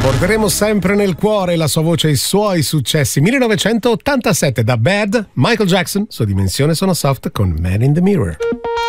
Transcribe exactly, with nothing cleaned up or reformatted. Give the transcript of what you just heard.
Porteremo sempre nel cuore la sua voce e i suoi successi. millenovecentottantasette da Bad, Michael Jackson, sua dimensione sono soft con Man in the Mirror.